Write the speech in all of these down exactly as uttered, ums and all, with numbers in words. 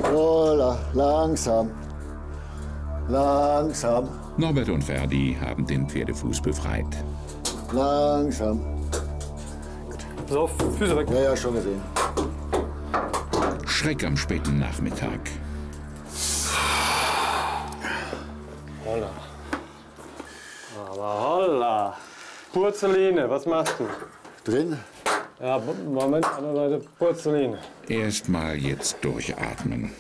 Holla, langsam. Langsam. Norbert und Ferdi haben den Pferdefuß befreit. Langsam. So, Füße weg. Ja, ja, schon gesehen. Schreck am späten Nachmittag. Holla. Aber holla. Porzelline, was machst du? Drin? Ja, Moment, andere Seite, Porzelline. Erstmal jetzt durchatmen.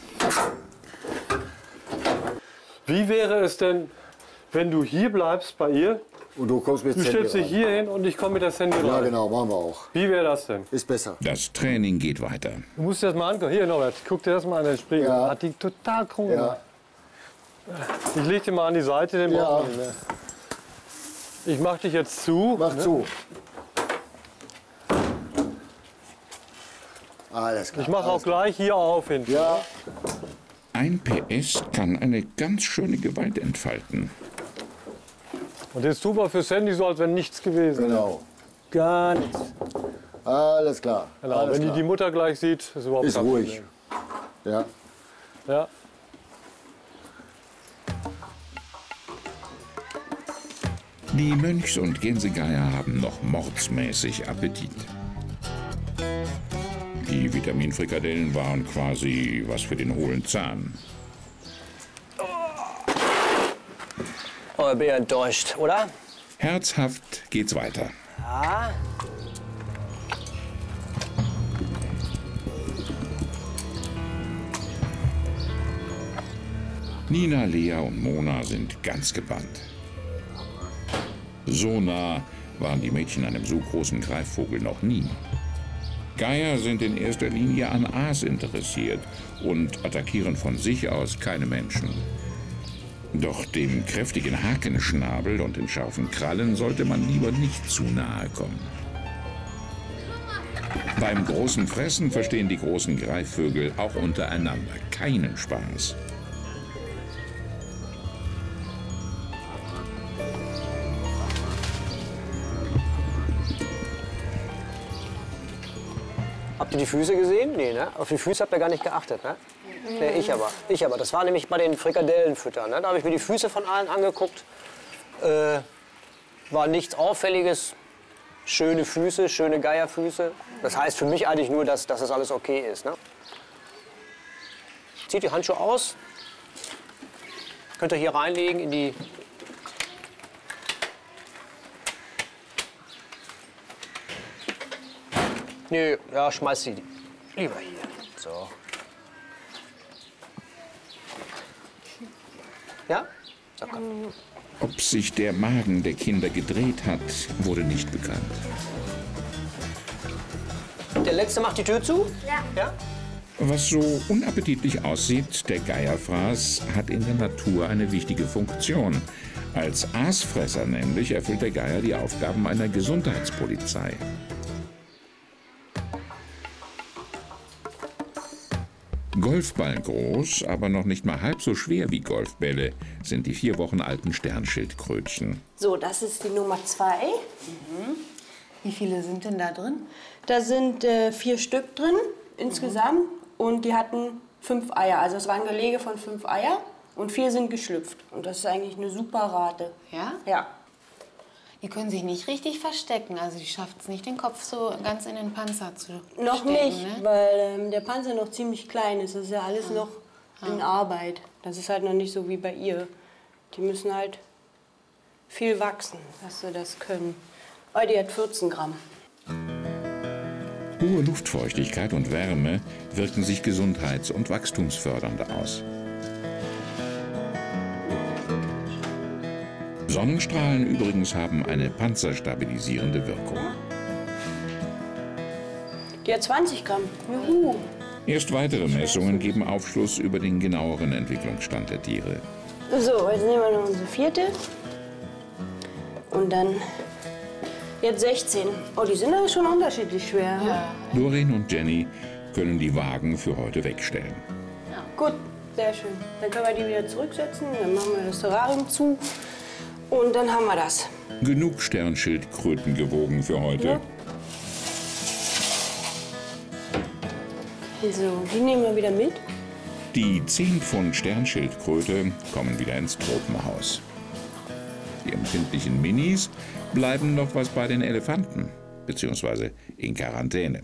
Wie wäre es denn, wenn du hier bleibst bei ihr? Und du kommst mit Du Sandy stellst dich rein. hier hin und ich komme mit der Sandy rein. Ja, genau, machen wir auch. Wie wäre das denn? Ist besser. Das Training geht weiter. Du musst dir das mal angucken. Hier, Norbert, guck dir das mal an, den Spiegel. Ja. Hat die total krumm Ja. gemacht. Ich leg dir mal an die Seite, den Ja. brauchen wir nicht mehr. Ich mach dich jetzt zu. Mach ne? zu. Alles klar. Ich mache auch alles gleich hier auf hinten. klar. Ja, Ein P S kann eine ganz schöne Gewalt entfalten. Und jetzt tun wir für Sandy so, als wenn nichts gewesen wäre. genau. Gar nichts. Alles klar. Genau. Alles Wenn die klar. die Mutter gleich sieht, ist überhaupt Ist kein ruhig. Problem. Ja. Ja. Die Mönchs- und Gänsegeier haben noch mordsmäßig Appetit. Die Vitaminfrikadellen waren quasi was für den hohlen Zahn. Oh, ich bin enttäuscht, oder? Herzhaft geht's weiter. Ja. Nina, Lea und Mona sind ganz gebannt. So nah waren die Mädchen einem so großen Greifvogel noch nie. Geier sind in erster Linie an Aas interessiert und attackieren von sich aus keine Menschen. Doch dem kräftigen Hakenschnabel und den scharfen Krallen sollte man lieber nicht zu nahe kommen. Beim großen Fressen verstehen die großen Greifvögel auch untereinander keinen Spaß. Habt ihr die Füße gesehen? Nee, ne? Auf die Füße habt ihr gar nicht geachtet, ne? Nee, ich aber. Ich aber. Das war nämlich bei den Frikadellenfüttern. Ne? Da habe ich mir die Füße von allen angeguckt. Äh, war nichts Auffälliges. Schöne Füße, schöne Geierfüße. Das heißt für mich eigentlich nur, dass, dass das alles okay ist. Ne? Zieht die Handschuhe aus. Könnt ihr hier reinlegen in die... Nö, ja, schmeiß sie lieber hier. So. Ja? So, komm. Ob sich der Magen der Kinder gedreht hat, wurde nicht bekannt. Der Letzte macht die Tür zu? Ja. Ja? Was so unappetitlich aussieht, der Geierfraß hat in der Natur eine wichtige Funktion. Als Aasfresser nämlich erfüllt der Geier die Aufgaben einer Gesundheitspolizei. Golfball groß, aber noch nicht mal halb so schwer wie Golfbälle, sind die vier Wochen alten Sternschildkrötchen. So, das ist die Nummer zwei. Mhm. Wie viele sind denn da drin? Da sind äh, vier Stück drin insgesamt und die hatten fünf Eier. Also es war ein Gelege von fünf Eier und vier sind geschlüpft. Und das ist eigentlich eine super Rate. Ja? Ja. Die können sich nicht richtig verstecken. Also die schafft es nicht, den Kopf so ganz in den Panzer zu Noch stecken, nicht, ne? weil ähm, der Panzer noch ziemlich klein ist. Das ist ja alles noch in Arbeit. Das ist halt noch nicht so wie bei ihr. Die müssen halt viel wachsen, dass sie das können. Oh, die hat vierzehn Gramm. Hohe Luftfeuchtigkeit und Wärme wirken sich gesundheits- und wachstumsfördernd aus. Sonnenstrahlen übrigens haben eine panzerstabilisierende Wirkung. Die hat zwanzig Gramm. Juhu. Erst weitere Messungen geben Aufschluss über den genaueren Entwicklungsstand der Tiere. So, jetzt nehmen wir noch unsere vierte. Und dann jetzt sechzehn. Oh, die sind aber schon unterschiedlich schwer. Ne? Ja. Doreen und Jenny können die Wagen für heute wegstellen. Gut, sehr schön. Dann können wir die wieder zurücksetzen. Dann machen wir das Terrarium zu. Und dann haben wir das. Genug Sternschildkröten gewogen für heute. Ja. So, die nehmen wir wieder mit. Die zehn Pfund Sternschildkröte kommen wieder ins Tropenhaus. Die empfindlichen Minis bleiben noch was bei den Elefanten, beziehungsweise in Quarantäne.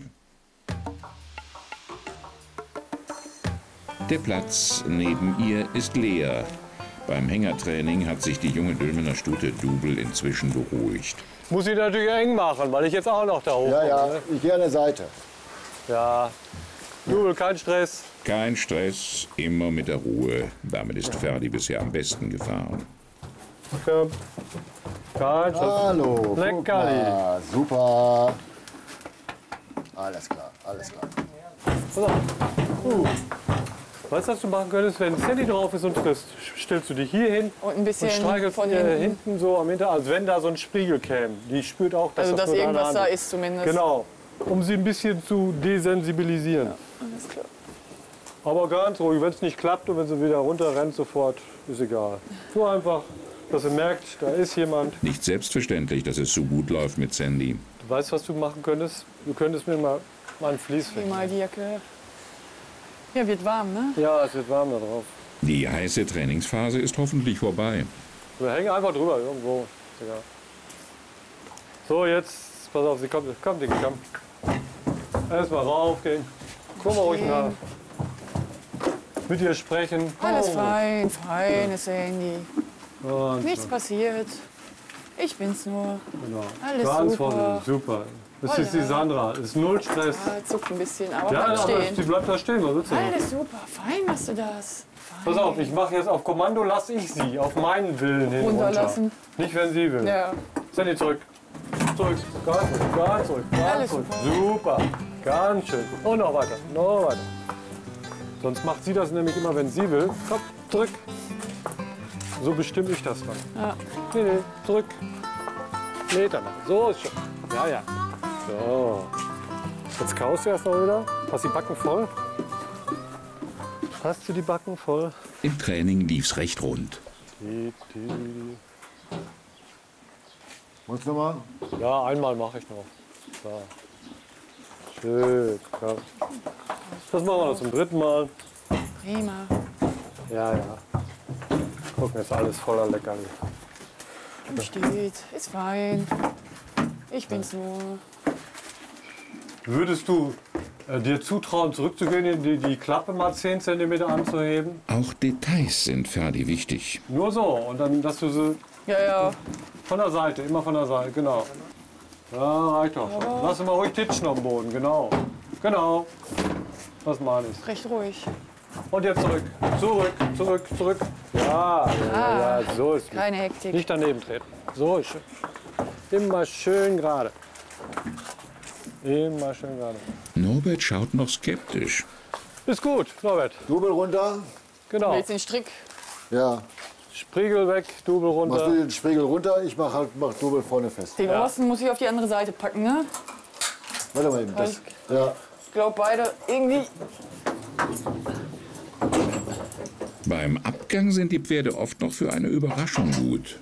Der Platz neben ihr ist leer. Beim Hängertraining hat sich die junge Dülmener Stute Double inzwischen beruhigt. Muss ich natürlich eng machen, weil ich jetzt auch noch da hoch Ja, ja, ne? ich gehe an der Seite. Ja. Double, kein Stress. Kein Stress, immer mit der Ruhe. Damit ist Ferdi bisher am besten gefahren. Ja. Kein Stress. Hallo, guck Leckerli. mal, super. Alles klar, alles klar. Pass auf. Uh. Weißt du, was du machen könntest, wenn Sally drauf ist und frisst? Stellst du dich hier hin Und ein bisschen und streichelst von ihr hinten. hinten so am Hinter, als wenn da so ein Spiegel käme. Die spürt auch, dass Also, das dass nur irgendwas deine da Hand ist zumindest. Genau, um sie ein bisschen zu desensibilisieren. Alles klar. Aber ganz ruhig, wenn es nicht klappt und wenn sie wieder runterrennt, sofort, ist egal. Nur einfach, dass sie merkt, da ist jemand. Nicht selbstverständlich, dass es so gut läuft mit Sandy. Du weißt, was du machen könntest? Du könntest mir mal mein Vlies Wie wegnehmen. mal die Jacke. Ja, wird warm, ne? Ja, es wird warm da drauf. Die heiße Trainingsphase ist hoffentlich vorbei. Wir hängen einfach drüber, irgendwo. Ist egal. So, jetzt, pass auf, sie kommt, komm, Dicke, komm. Erstmal raufgehen. Guck mal ruhig nach. Mit ihr sprechen. Alles Oh. fein, feines Handy. Und Nichts passiert. Ich bin's nur. genau. Alles Ganz super. vorsichtig, super. Das ist die Sandra, ist null Stress. Ah, zuckt ein bisschen, aber Ja, bleibt aber sie stehen. bleibt da stehen, was willst du? Alles super, fein machst du das. Fein. Pass auf, ich mache jetzt auf Kommando, lasse ich sie auf meinen Willen hin Runterlassen. runter. Nicht, wenn sie will. Ja, Sandy, zurück. Zurück, ganz zurück, ganz zurück, ganz Alles zurück. Super, ganz schön. Und noch weiter, noch weiter. Sonst macht sie das nämlich immer, wenn sie will. Komm, zurück. So bestimme ich das dann. Ja. Nee, nee, zurück. Meter machen. So ist schon. Ja, ja. So. Jetzt kaust du erst mal wieder. Hast die Backen voll? Hast du die Backen voll? Im Training lief's recht rund. Die, die. Wolltest du noch mal? Ja, einmal mache ich noch. So. Schön. Ja. Das machen wir noch zum dritten Mal. prima. Ja, ja. Gucken, ist alles voller Leckerli. Steht, ist fein. Ich bin's nur. Würdest du äh, dir zutrauen, zurückzugehen, die, die Klappe mal zehn Zentimeter anzuheben? Auch Details sind Ferdi wichtig. Nur so. Und dann, dass du sie Ja, ja. von der Seite, immer von der Seite, genau. Ja, reicht doch. Lass mal ruhig titschen am Boden, genau. Genau. Das meine ich. Recht ruhig. Und jetzt zurück. Zurück, zurück, zurück. Ja, ja, ja, so ist es. Keine Hektik. Nicht daneben treten. So ist schön. Immer schön gerade. Immer schön gerade. Norbert schaut noch skeptisch. Ist gut, Norbert. Double runter. Genau. Willst du den Strick? Ja. Spriegel weg, Double Machst du runter. den Spiegel runter, ich mach halt mach Double vorne fest. Den Rosten muss ich auf die andere Seite packen, ne? Warte mal eben. Das, ja. Ich glaube beide irgendwie. Beim Abgang sind die Pferde oft noch für eine Überraschung gut.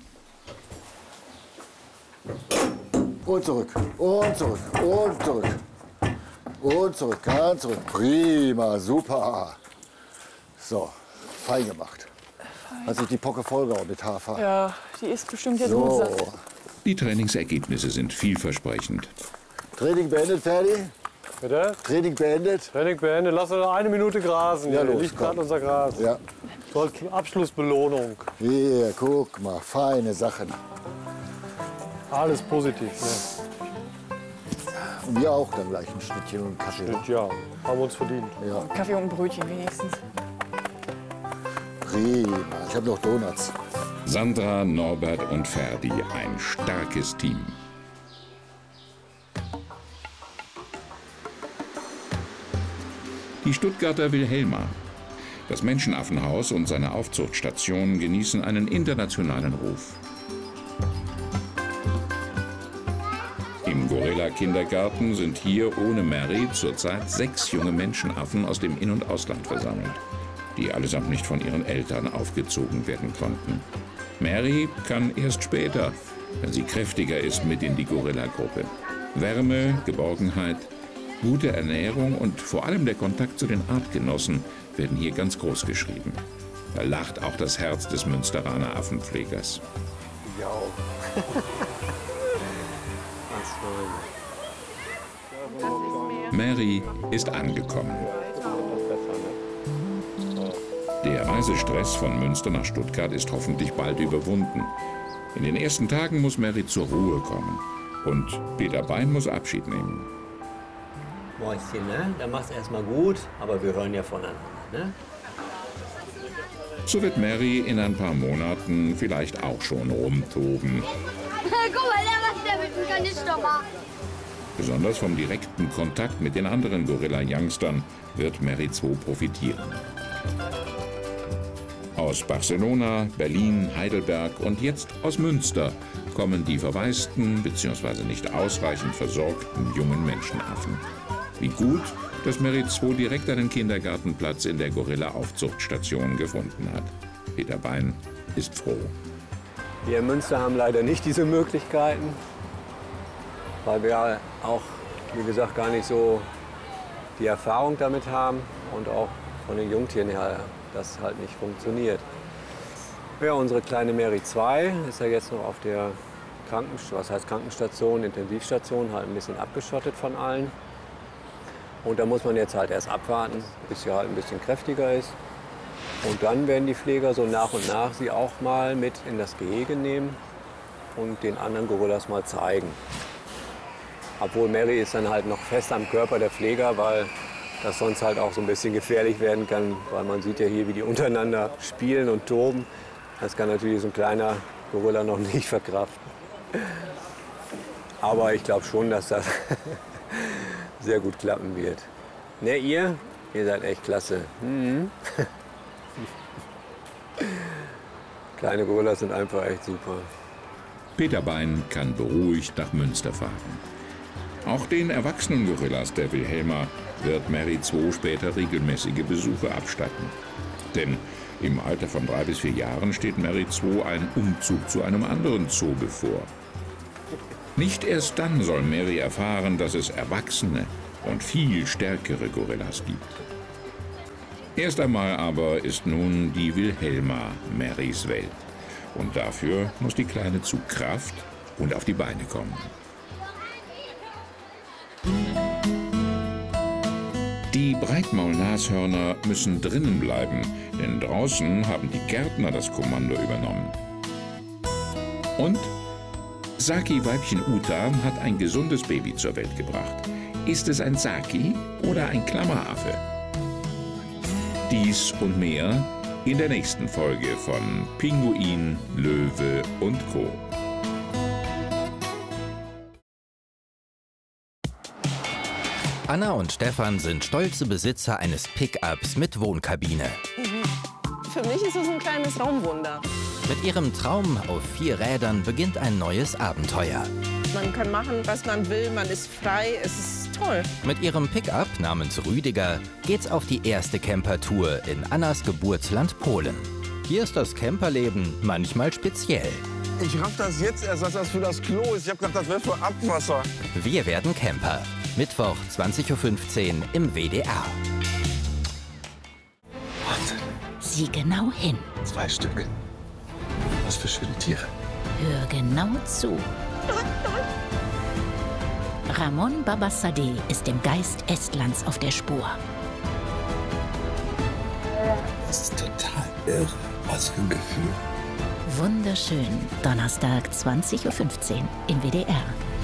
Und zurück. Und zurück. Und zurück. Und zurück. Ganz zurück. Prima. Super. So. Fein gemacht. Hat sich die Pocke vollgehauen mit Hafer. Ja, die ist bestimmt jetzt gut So. satt. Die Trainingsergebnisse sind vielversprechend. Training beendet, Ferdi? Bitte? Training beendet? Training beendet. Lass uns noch eine Minute grasen. Ja, Hier los, liegt komm. gerade unser Gras. Ja. So als Abschlussbelohnung. Hier, guck mal. Feine Sachen. Alles positiv. Ne? Und wir auch dann gleich ein Schnittchen und Kaffee. Ja, haben wir uns verdient. Ja. Kaffee und ein Brötchen wenigstens. Prima. Ich habe noch Donuts. Sandra, Norbert und Ferdi, ein starkes Team. Die Stuttgarter Wilhelma. Das Menschenaffenhaus und seine Aufzuchtstation genießen einen internationalen Ruf. Im Gorilla-Kindergarten sind hier ohne Mary zurzeit sechs junge Menschenaffen aus dem In- und Ausland versammelt, die allesamt nicht von ihren Eltern aufgezogen werden konnten. Mary kann erst später, wenn sie kräftiger ist, mit in die Gorilla-Gruppe. Wärme, Geborgenheit, Gute Ernährung und vor allem der Kontakt zu den Artgenossen werden hier ganz groß geschrieben. Da lacht auch das Herz des Münsteraner Affenpflegers. Ja. Mary ist angekommen. Der Reisestress von Münster nach Stuttgart ist hoffentlich bald überwunden. In den ersten Tagen muss Mary zur Ruhe kommen. Und Peter Bein muss Abschied nehmen. Mäuschen, ne? Da mach's erstmal gut, aber wir hören ja voneinander, ne? So wird Mary in ein paar Monaten vielleicht auch schon rumtoben. Guck mal, der macht der mit dem Kanister. Besonders vom direkten Kontakt mit den anderen Gorilla-Youngstern wird Mary zwei profitieren. Aus Barcelona, Berlin, Heidelberg und jetzt aus Münster kommen die verwaisten bzw. nicht ausreichend versorgten jungen Menschenaffen. Wie gut, dass Mary zwei direkt einen Kindergartenplatz in der Gorilla-Aufzuchtstation gefunden hat. Peter Bein ist froh. Wir in Münster haben leider nicht diese Möglichkeiten, weil wir auch, wie gesagt, gar nicht so die Erfahrung damit haben und auch von den Jungtieren her das halt nicht funktioniert. Ja, unsere kleine Mary zwei ist ja jetzt noch auf der Krankenstation, was heißt Krankenstation, Intensivstation, halt ein bisschen abgeschottet von allen. Und da muss man jetzt halt erst abwarten, bis sie halt ein bisschen kräftiger ist. Und dann werden die Pfleger so nach und nach sie auch mal mit in das Gehege nehmen und den anderen Gorillas mal zeigen. Obwohl Mary ist dann halt noch fest am Körper der Pfleger, weil das sonst halt auch so ein bisschen gefährlich werden kann, weil man sieht ja hier, wie die untereinander spielen und toben. Das kann natürlich so ein kleiner Gorilla noch nicht verkraften. Aber ich glaube schon, dass das sehr gut klappen wird. Ne, ihr? Ihr seid echt klasse. Mhm. Kleine Gorillas sind einfach echt super. Peter Bein kann beruhigt nach Münster fahren. Auch den erwachsenen Gorillas der Wilhelma wird Mary zwei später regelmäßige Besuche abstatten. Denn im Alter von drei bis vier Jahren steht Mary zwei ein Umzug zu einem anderen Zoo bevor. Nicht erst dann soll Mary erfahren, dass es erwachsene und viel stärkere Gorillas gibt. Erst einmal aber ist nun die Wilhelma Marys Welt. Und dafür muss die Kleine zu Kraft und auf die Beine kommen. Die Breitmaulnashörner müssen drinnen bleiben, denn draußen haben die Gärtner das Kommando übernommen. Und Saki-Weibchen Uta hat ein gesundes Baby zur Welt gebracht. Ist es ein Saki oder ein Klammeraffe? Dies und mehr in der nächsten Folge von Pinguin, Löwe und Co. Anna und Stefan sind stolze Besitzer eines Pickups mit Wohnkabine. Für mich ist es ein kleines Raumwunder. Mit ihrem Traum auf vier Rädern beginnt ein neues Abenteuer. Man kann machen, was man will, man ist frei, es ist toll. Mit ihrem Pickup namens Rüdiger geht's auf die erste Campertour in Annas Geburtsland Polen. Hier ist das Camperleben manchmal speziell. Ich raff das jetzt erst, was das für das Klo ist. Ich hab gedacht, das wäre für Abwasser. Wir werden Camper. Mittwoch, zwanzig Uhr fünfzehn im W D R. Wahnsinn. Sieh genau hin. Zwei Stück. Was für schöne Tiere. Hör genau zu. Ramon Babassadeh ist dem Geist Estlands auf der Spur. Das ist total irre. Was für ein Gefühl. Wunderschön. Donnerstag, zwanzig Uhr fünfzehn im W D R.